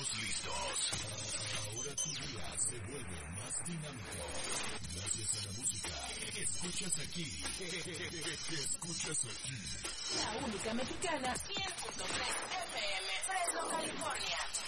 todos listos. Ahora tu día se vuelve más dinámico. Gracias a la música que escuchas aquí. Que escuchas aquí. La única mexicana, 100.3 FM, Fresno, California.